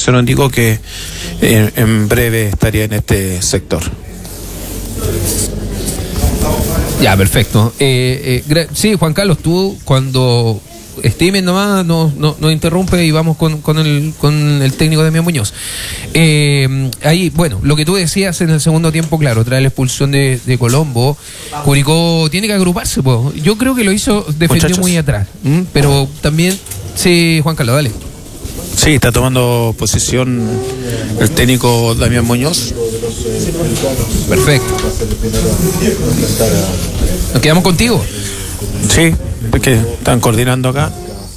se nos indicó que en breve estaría en este sector. Ya, perfecto. Sí, Juan Carlos, tú cuando estimen nomás nos interrumpe y vamos con el técnico Damián Muñoz. Ahí, bueno, lo que tú decías en el segundo tiempo, claro, tras la expulsión de Colombo, Curicó tiene que agruparse, po. Yo creo que lo hizo, defendió Muchachos. muy atrás, pero también, sí, Juan Carlos, dale. Sí, está tomando posición el técnico Damián Muñoz. Perfecto. ¿Nos quedamos contigo? Sí, porque están coordinando acá.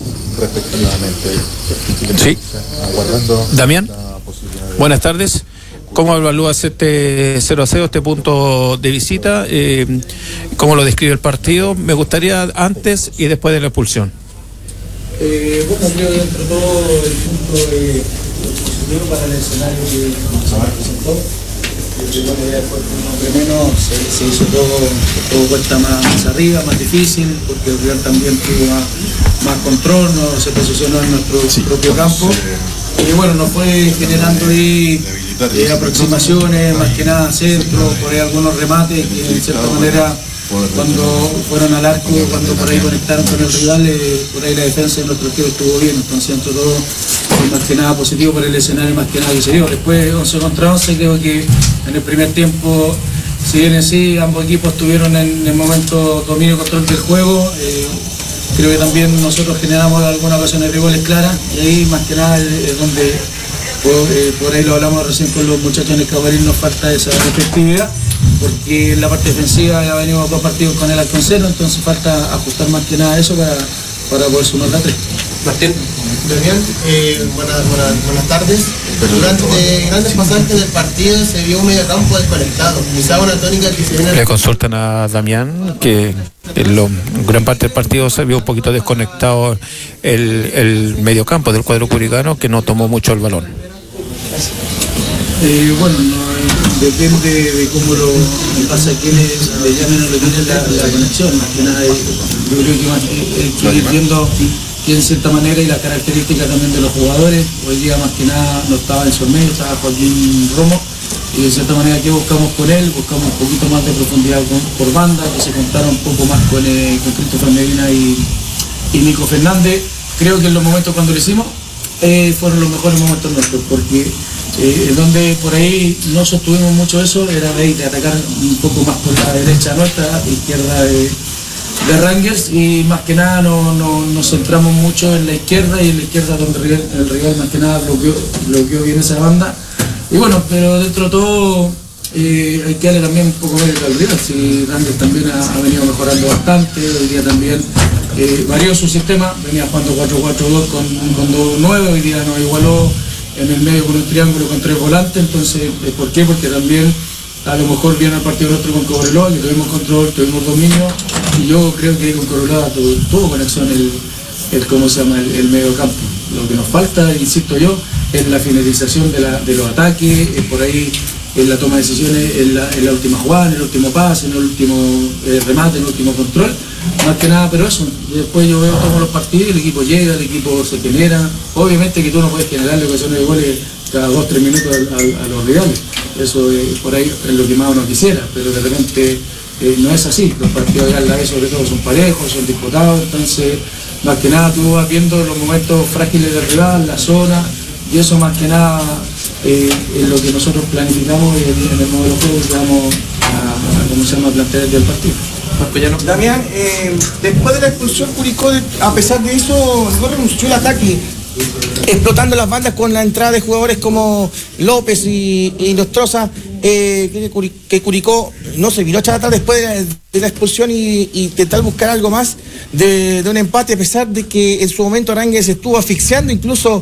Sí. Damián, buenas tardes. ¿Cómo evalúas este 0-0, este punto de visita? ¿Cómo lo describe el partido? Me gustaría antes y después de la expulsión. Bueno, creo que dentro de todo el punto positivo para el escenario que nos presentó. Después con un hombre menos se hizo todo vuelta más arriba, más difícil, porque el Real también tuvo más control, no se posicionó en nuestro propio campo. Y bueno, nos fue generando ahí aproximaciones, más que nada centro, por ahí algunos remates que en cierta manera cuando fueron al arco, cuando por ahí conectaron con el rival, por ahí la defensa de nuestro equipo estuvo bien, entonces entre todo más que nada positivo por el escenario más que nada que se dio. Después 11 contra 11, creo que en el primer tiempo, si bien en sí ambos equipos tuvieron en el momento dominio y control del juego, creo que también nosotros generamos algunas ocasiones de goles claras y ahí más que nada es donde por ahí lo hablamos recién con los muchachos en el camarín, nos falta esa efectividad, porque en la parte defensiva ya venimos 2 partidos con el Alconcero, entonces falta ajustar más que nada eso para poder sumar la 3. Martín. Damián, buenas tardes. Durante grandes pasajes del partido se vio un mediocampo desconectado. Quizá una tónica que se viene... Le consultan a Damián que en gran parte del partido se vio un poquito desconectado el mediocampo del cuadro curicano, que no tomó mucho el balón. Bueno, depende de cómo lo pasa, a quienes le llamen o le tienen la conexión. Más que nada, yo creo que ir viendo que en cierta manera y las características también de los jugadores. Hoy día más que nada no estaba en Sormedio, estaba Joaquín Romo, y de cierta manera que buscamos con él, buscamos un poquito más de profundidad por banda, que se contara un poco más con Christopher Medina y Nico Fernández. Creo que en los momentos cuando lo hicimos fueron los mejores momentos nuestros, porque donde por ahí no sostuvimos mucho eso era de atacar un poco más por la derecha nuestra, izquierda de Rangers, y más que nada nos centramos mucho en la izquierda, y en la izquierda donde el rival más que nada bloqueó bien esa banda. Y bueno, pero dentro de todo hay que darle también un poco mérito al rival. Si Rangers también ha venido mejorando bastante, hoy día también varió su sistema, venía jugando 4-4-2 con 2-9, hoy día nos igualó en el medio con un triángulo con 3 volantes. Entonces, ¿por qué? Porque también a lo mejor viene el partido nuestro con Cobreloa, que tuvimos control, tuvimos dominio, y yo creo que con Cobreloa tuvo conexión el medio campo. Lo que nos falta, insisto yo, es la finalización de los ataques, por ahí en la toma de decisiones, en la última jugada, en el último pase, en el último remate, en el último control, más que nada. Pero eso, después yo veo todos los partidos, el equipo llega, el equipo se genera. Obviamente que tú no puedes generarle ocasiones de goles cada 2-3 minutos a los rivales, eso por ahí es lo que más uno quisiera, pero de repente no es así. Los partidos ya a la vez sobre todo son parejos, son disputados, entonces más que nada tú vas viendo los momentos frágiles del rival, la zona, y eso más que nada es lo que nosotros planificamos en el modelo de juego que vamos a plantear el partido. Damián, después de la expulsión Curicó, a pesar de eso, no renunció el ataque, explotando las bandas con la entrada de jugadores como López y Nostroza, que Curicó no se viró a echar atrás después de la expulsión y intentar buscar algo más de un empate, a pesar de que en su momento Arangues estuvo asfixiando incluso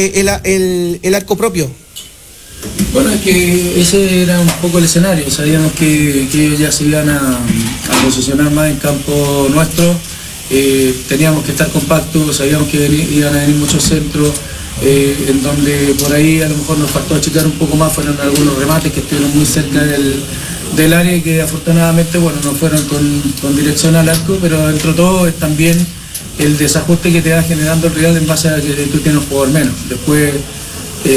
el arco propio. Bueno, es que ese era un poco el escenario. Sabíamos que ellos ya se iban a posicionar más en campo nuestro. Teníamos que estar compactos, sabíamos que iban a venir muchos centros, en donde por ahí a lo mejor nos faltó achicar un poco más. Fueron algunos remates que estuvieron muy cerca del área y que afortunadamente no fueron con dirección al arco, pero dentro de todo es también el desajuste que te va generando el rival en base a que tú tienes un jugador menos. Después